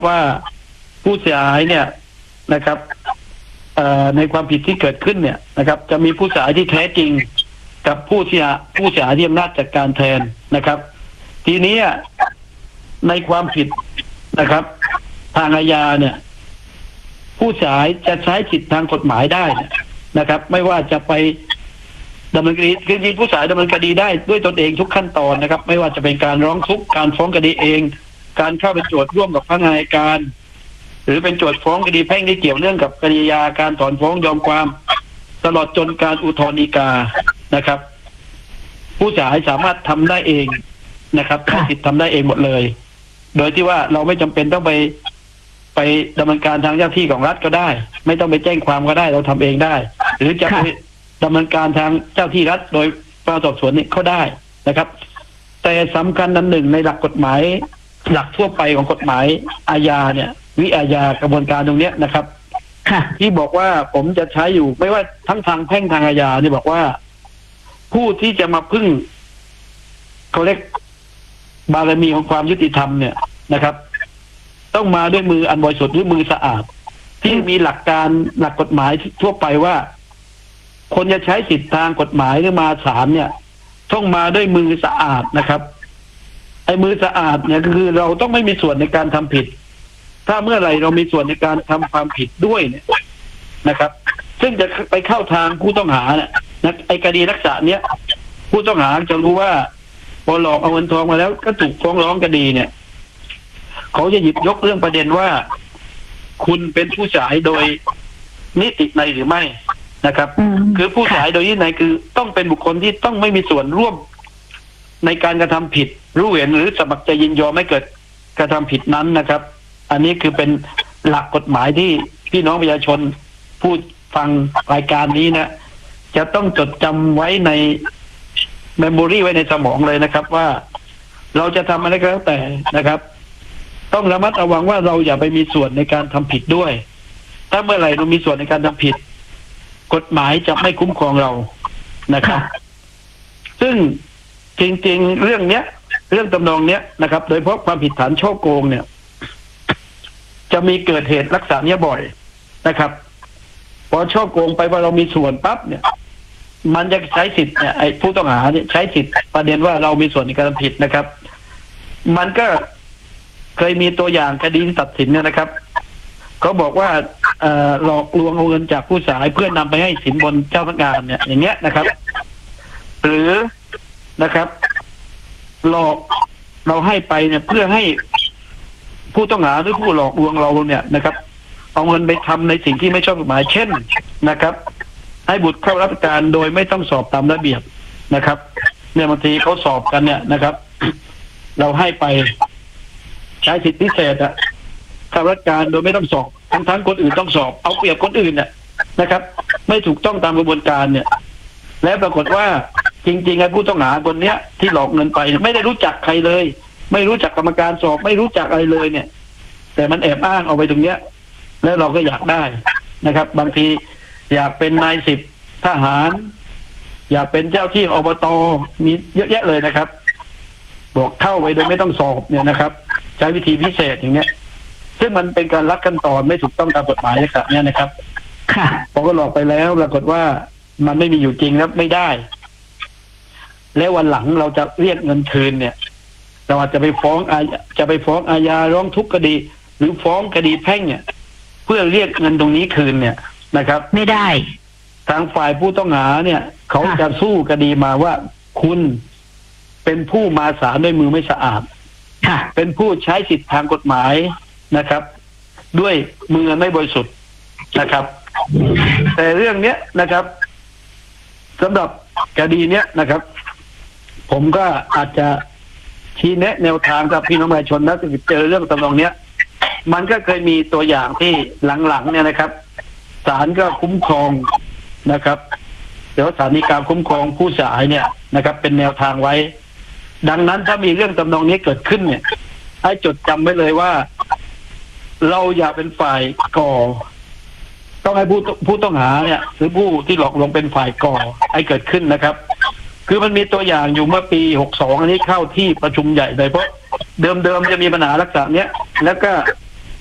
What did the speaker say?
ว่าผู้เสียหายเนี่ยนะครับในความผิดที่เกิดขึ้นเนี่ยนะครับจะมีผู้เสียหายที่แท้จริงกับผู้เสียหายที่อำนาจจัดการแทนนะครับทีนี้ในความผิดนะครับทางอาญาเนี่ยผู้เสียหายจะใช้สิทธิทางกฎหมายได้นะครับไม่ว่าจะไปดำเนินคดีคือจริงผู้เสียหายดำเนินคดีได้ด้วยตนเองทุกขั้นตอนนะครับไม่ว่าจะเป็นการร้องทุกข์การฟ้องคดีเองการเข้าเป็นโจทย์ร่วมกับพนักงานอัยการหรือเป็นโจทย์ฟ้องคดีแพ่งที่เกี่ยวเนื่องกับคดีอาญาการถอนฟ้องยอมความตลอดจนการอุทธรณ์ฎีกานะครับผู้เสียหายสามารถทำได้เองนะครับใช้สิทธิ์ทำได้เองหมดเลยโดยที่ว่าเราไม่จำเป็นต้องไปดำเนินการทางเจ้าที่ของรัฐก็ได้ไม่ต้องไปแจ้งความก็ได้เราทำเองได้หรือจะไปดำเนินการทางเจ้าที่รัฐโดยพนักงานสอบสวนนี่เขาได้นะครับแต่สำคัญอันหนึ่งในหลักกฎหมายหลักทั่วไปของกฎหมายอาญาเนี่ยวิอาญากระบวนการตรงเนี้ยนะครับที่บอกว่าผมจะใช้อยู่ไม่ว่าทั้งทางแพ่งทางอาญาเนี่ยบอกว่าผู้ที่จะมาพึ่งเขาเรียกบารมีของความยุติธรรมเนี่ยนะครับต้องมาด้วยมืออันบริสุทธิ์หรือมือสะอาดที่มีหลักการหลักกฎหมายทั่วไปว่าคนจะใช้สิทธิทางกฎหมายหรือมาศาลเนี่ยต้องมาด้วยมือสะอาดนะครับไอ้มือสะอาดเนี่ยคือเราต้องไม่มีส่วนในการทำผิดถ้าเมื่อไหร่เรามีส่วนในการทำความผิดด้วยเนี่ยนะครับซึ่งจะไปเข้าทางผู้ต้องหาเนี่ยไอ้คดีลักษณะเนี้ยผู้ต้องหาจะรู้ว่าพอหลอกเอาเงินทองมาแล้วก็ถูกฟ้องร้องคดีเนี่ยเขาจะหยิบยกเรื่องประเด็นว่าคุณเป็นผู้เสียหายโดยนิติในหรือไม่นะครับคือผู้เสียหายโดยนิติในคือต้องเป็นบุคคลที่ต้องไม่มีส่วนร่วมในการกระทำผิดรู้เห็นหรือสมัครใจยินยอมไม่เกิดกระทำผิดนั้นนะครับอันนี้คือเป็นหลักกฎหมายที่พี่น้องประชาชนผู้ฟังรายการนี้นะจะต้องจดจำไว้ในเมมโมรี่ไว้ในสมองเลยนะครับว่าเราจะทำอะไรก็แล้วแต่นะครับต้องระมัดระวังว่าเราอย่าไปมีส่วนในการทำผิดด้วยถ้าเมื่อไหร่เรามีส่วนในการทำผิดกฎหมายจะไม่คุ้มครองเรานะครับซึ่งจริงๆเรื่องเนี้ยเรื่องตำนองเนี้ยนะครับโดยเฉพาะความผิดฐานฉ้อโกงเนี่ยจะมีเกิดเหตุลักษณะเนี้ยบ่อยนะครับพอฉ้อโกงไปว่าเรามีส่วนปั๊บเนี่ยมันจะใช้สิทธิ์เนี่ยไอ้ผู้ต้องหาเนี่ยใช้สิทธิ์ประเด็นว่าเรามีส่วนในการทำผิดนะครับมันก็เคยมีตัวอย่างคดีที่ตัดสินเนี่ยนะครับเขาบอกว่าหลอกลวงเอาเงินจากผู้เสียหายเพื่อนำไปให้สินบนเจ้าพนักงานเนี่ยอย่างเงี้ยนะครับหรือนะครับหลอกเราให้ไปเนี่ยเพื่อให้ผู้ต้องหาหรือผู้หลอกลวงเราเนี่ยนะครับเอาเงินไปทำในสิ่งที่ไม่ชอบกฎหมายเช่นนะครับให้บุตรเข้ารับการโดยไม่ต้องสอบตามระเบียบนะครับเนี่ยบางทีเขาสอบกันเนี่ยนะครับเราให้ไปใช้สิทธิพิเศษเข้ารับการโดยไม่ต้องสอบทั้งคนอื่นต้องสอบเอาเปรียบคนอื่นเนี่ยนะครับไม่ถูกต้องตามกระบวนการเนี่ยและปรากฏว่าจริงๆไอ้ผู้ต้องหาคนเนี้ยที่หลอกเงินไปไม่ได้รู้จักใครเลยไม่รู้จักกรรมการสอบไม่รู้จักอะไรเลยเนี่ยแต่มันแอบอ้างเอาไปตรงเนี้ยแล้วเราก็อยากได้นะครับบางทีอยากเป็นนายสิบทหารอยากเป็นเจ้าที่อบต.มีเยอะแยะเลยนะครับบอกเข้าไปโดยไม่ต้องสอบเนี่ยนะครับใช้วิธีพิเศษอย่างเนี้ยซึ่งมันเป็นการลักขั้นตอนไม่ถูกต้องตามกฎหมายนะครับเนี่ยนะครับพอก็หลอกไปแล้วปรากฏว่ามันไม่มีอยู่จริงแล้วไม่ได้แล้ววันหลังเราจะเรียกเงินคืนเนี่ยเราอาจจะไปฟ้องอาญาร้องทุกข์คดีหรือฟ้องคดีแพ่งเนี่ยเพื่อเรียกเงินตรงนี้คืนเนี่ยนะครับไม่ได้ทางฝ่ายผู้ต้องหาเนี่ยเขาจะสู้คดีมาว่าคุณเป็นผู้มาศาลด้วยมือไม่สะอาดเป็นผู้ใช้สิทธิทางกฎหมายนะครับด้วยมือไม่บริสุทธิ์นะครับแต่เรื่องเนี้ยนะครับสำหรับคดีเนี้ยนะครับผมก็อาจจะชี้แนะแนวทางกับพี่น้องประชาชนนะถ้าเจอเรื่องตำนองเนี้ยมันก็เคยมีตัวอย่างที่หลังๆเนี่ยนะครับศาลก็คุ้มครองนะครับเดี๋ยวศาลมีการคุ้มครองผู้เสียหายเนี่ยนะครับเป็นแนวทางไว้ดังนั้นถ้ามีเรื่องตำนองนี้เกิดขึ้นเนี่ยให้จดจำไว้เลยว่าเราอย่าเป็นฝ่ายก่อต้องให้ผู้ต้องหาเนี่ยหรือผู้ที่หลอกลวงเป็นฝ่ายก่อให้เกิดขึ้นนะครับคือมันมีตัวอย่างอยู่เมื่อปี62อันนี้เข้าที่ประชุมใหญ่เลยเพราะเดิมจะมีปัญหาลักษณะเนี้ยแล้วก็